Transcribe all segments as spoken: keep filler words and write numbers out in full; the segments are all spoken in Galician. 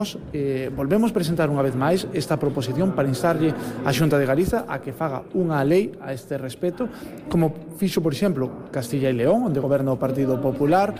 Eh, volvemos presentar unha vez máis esta proposición para instarlle a Xunta de Galiza a que faga unha lei a este respecto, como fixo, por exemplo, Castilla y León, onde goberna o Partido Popular.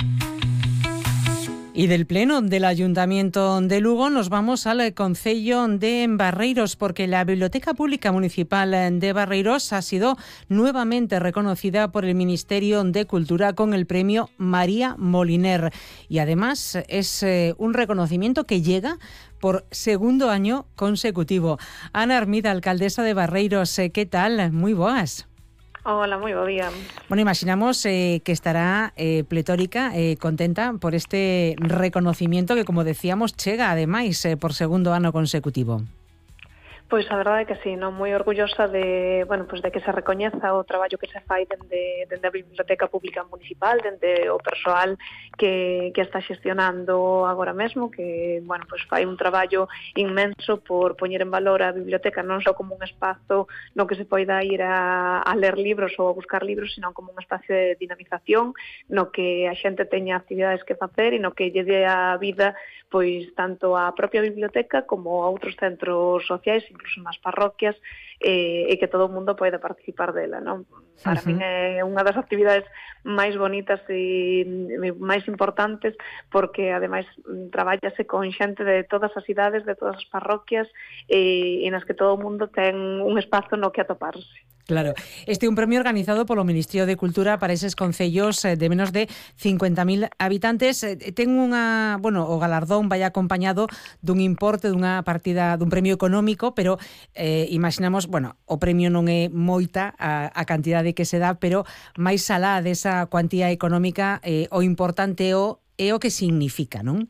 Y del Pleno del Ayuntamiento de Lugo nos vamos al concello de Barreiros, porque la Biblioteca Pública Municipal de Barreiros ha sido nuevamente reconocida por el Ministerio de Cultura con el premio María Moliner. Y además es eh, un reconocimiento que llega por segundo año consecutivo. Ana Armida, alcaldesa de Barreiros, eh, ¿qué tal? Muy boas. Hola, moi bo día. Bueno, imaginamos eh, que estará eh, pletórica, eh, contenta por este reconocimiento que, como decíamos, chega ademais eh, por segundo ano consecutivo. Pois a verdade é que sí, non moi orgullosa de, bueno, pues de que se recoñeza o traballo que se fai dende, dende a Biblioteca Pública Municipal, dende o persoal que, que está xestionando agora mesmo, que, bueno, pues fai un traballo inmenso por poñer en valor a biblioteca non só como un espazo no que se poida ir a, a ler libros ou a buscar libros, sino como un espacio de dinamización, no que a xente teña actividades que facer e no que lle dé a vida pois tanto a propia biblioteca como a outros centros sociais, incluso nas parroquias, eh, e que todo o mundo poida participar dela, non? Para uh-huh. min é unha das actividades máis bonitas e máis importantes, porque ademais traballase con xente de todas as idades, de todas as parroquias, e, e nas que todo o mundo ten un espazo no que atoparse. Claro, este é un premio organizado polo Ministerio de Cultura para eses concellos de menos de cincuenta mil habitantes. Ten unha, bueno, o galardón vai acompañado dun importe, dunha partida, dun premio económico, pero eh, imaginamos, bueno, o premio non é moita a, a cantidade que se dá, pero máis alá desa cuantía económica, eh, o importante é o, é o que significa, non?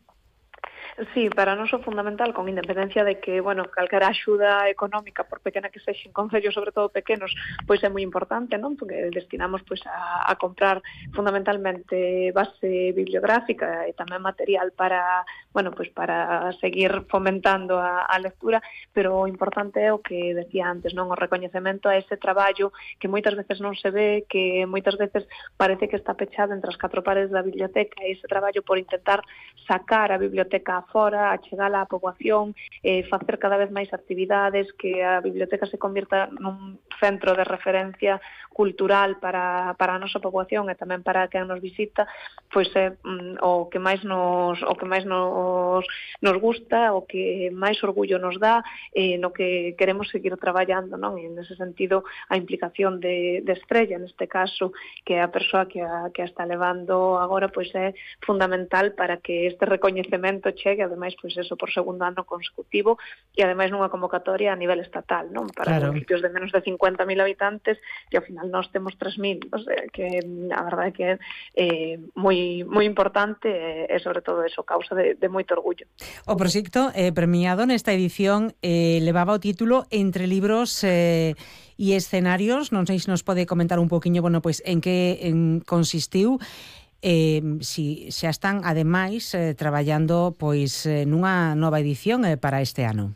Sí, para nós o fundamental, con independencia de que, bueno, calquera axuda económica, por pequena que sexa en concellos, sobre todo pequenos, pois é moi importante, non? Porque destinamos pois a, a comprar fundamentalmente base bibliográfica e tamén material para, bueno, pois para seguir fomentando a, a lectura, pero o importante é o que decía antes, non? O recoñecemento a ese traballo que moitas veces non se ve, que moitas veces parece que está pechado entre as catro paredes da biblioteca, e ese traballo por intentar sacar a biblioteca fora, a chegala á poboación, eh, facer cada vez máis actividades, que a biblioteca se convirta nun centro de referencia cultural para, para a nosa poboación e tamén para quen nos visita, pois é mm, o que máis nos o que máis nos nos gusta, o que máis orgullo nos dá, eh, no que queremos seguir traballando, non? E nese sentido a implicación de, de Estrella, neste caso, que é a persoa que a, que a está levando agora, pois é fundamental para que este recoñecemento chegue, ademais, pois eso, por segundo ano consecutivo, e ademais nunha convocatoria a nivel estatal, non? Para claro. Municipios de menos de cincuenta mil habitantes, e ao final nós temos tres mil, o sea, que a verdade é que é eh, moi moi importante e, sobre todo, eso, causa de, de moito orgullo. O proxecto eh, premiado nesta edición eh, levaba o título Entre libros eh, e escenarios. Non sei se nos pode comentar un poquinho, bueno, pois en que en consistiu. Eh, si xa están ademais eh, traballando pois eh, nunha nova edición eh, para este ano.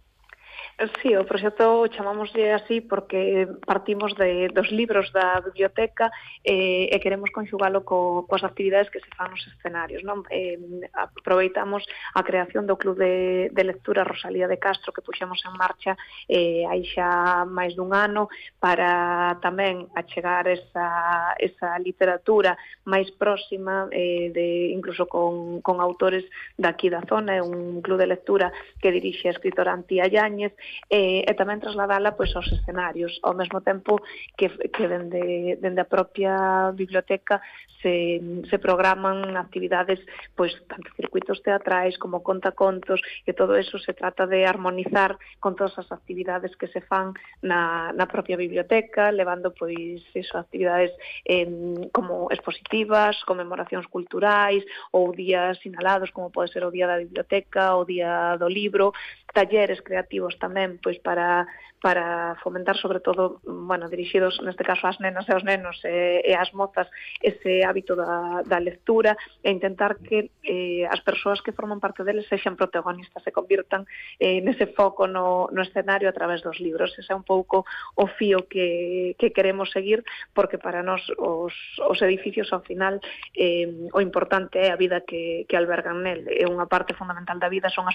Sí, o proxecto chamámoslle así porque partimos de, dos libros da biblioteca eh, e queremos conxugalo co, coas actividades que se fan nos escenarios, non? Eh, aproveitamos a creación do Club de, de Lectura Rosalía de Castro que puxemos en marcha eh, aí xa máis dun ano para tamén achegar esa, esa literatura máis próxima, eh, de, incluso con, con autores daqui da zona, é un club de lectura que dirixe a escritora Antía Yáñez, E, e tamén trasladala pois aos escenarios, ao mesmo tempo que, que dende, dende a propia biblioteca se, se programan actividades, pois tanto circuitos teatrais como contacontos, e todo eso se trata de armonizar con todas as actividades que se fan na, na propia biblioteca, levando pois eso, actividades eh, como expositivas, conmemoracións culturais ou días sinalados como pode ser o Día da Biblioteca, o Día do Libro, talleres creativos tamén pois para para fomentar sobre todo, bueno, dirixidos neste caso ás nenas e aos nenos e, e ás mozas ese hábito da, da lectura e intentar que eh, as persoas que forman parte deles sexan protagonistas, se convirtan eh, nese foco no, no escenario a través dos libros. Ese é un pouco o fío que, que queremos seguir, porque para nós os, os edificios ao final eh, o importante é a vida que, que albergan nel, é unha parte fundamental da vida, son as